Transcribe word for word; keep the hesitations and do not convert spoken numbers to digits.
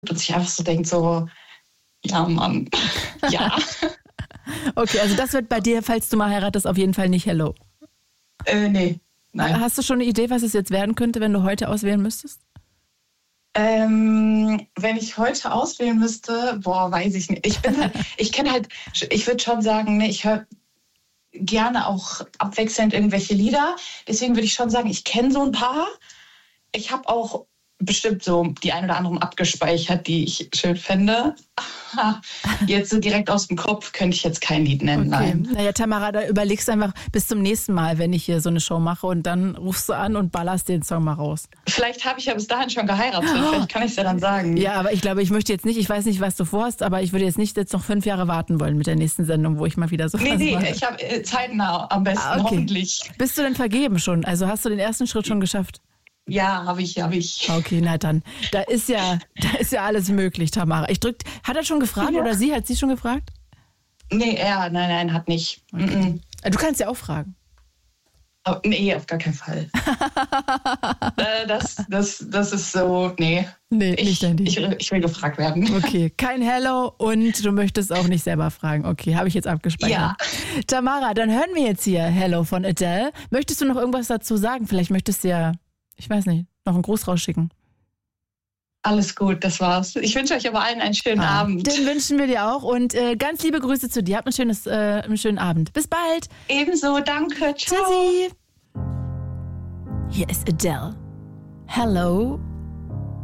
und sich einfach so denkt, so, ja, Mann, ja. Okay, also das wird bei dir, falls du mal heiratest, auf jeden Fall nicht Hello. Äh, nee, nein. Hast du schon eine Idee, was es jetzt werden könnte, wenn du heute auswählen müsstest? Ähm, wenn ich heute auswählen müsste, boah, weiß ich nicht. Ich bin halt, ich kenne halt, ich würde schon sagen, ne, ich höre gerne auch abwechselnd irgendwelche Lieder. Deswegen würde ich schon sagen, ich kenne so ein paar. Ich habe auch bestimmt so die ein oder anderen abgespeichert, die ich schön fände. Jetzt so direkt aus dem Kopf könnte ich jetzt kein Lied nennen. Okay. Nein. Naja, Tamara, da überlegst du einfach bis zum nächsten Mal, wenn ich hier so eine Show mache und dann rufst du an und ballerst den Song mal raus. Vielleicht habe ich ja bis dahin schon geheiratet. Vielleicht kann ich es ja dann sagen. Ja, aber ich glaube, ich möchte jetzt nicht, ich weiß nicht, was du vorhast, aber ich würde jetzt nicht jetzt noch fünf Jahre warten wollen mit der nächsten Sendung, wo ich mal wieder so Nee, was nee, mache. ich habe äh, zeitnah am besten, Ah, okay. hoffentlich. Bist du denn vergeben schon? Also hast du den ersten Schritt schon geschafft? Ja, habe ich, habe ich. Okay, na dann. Da ist ja, da ist ja alles möglich, Tamara. Ich drück, hat er schon gefragt Ja. oder sie? Hat sie schon gefragt? Nee, er, nein, nein, hat nicht. Okay. Du kannst ja auch fragen. Oh, nee, auf gar keinen Fall. äh, das, das, das ist so, nee. Nee, ich, nicht dein Ding. Ich, ich will gefragt werden. Okay, kein Hello und du möchtest auch nicht selber fragen. Okay, habe ich jetzt abgespeichert. Ja. Tamara, dann hören wir jetzt hier Hello von Adele. Möchtest du noch irgendwas dazu sagen? Vielleicht möchtest du ja, ich weiß nicht, noch einen Gruß rausschicken. Alles gut, das war's. Ich wünsche euch aber allen einen schönen Ah, Abend. Den wünschen wir dir auch und äh, ganz liebe Grüße zu dir. Habt ein schönes, äh, einen schönen Abend. Bis bald. Ebenso, danke. Ciao. Tschüssi. Hier ist Adele. Hello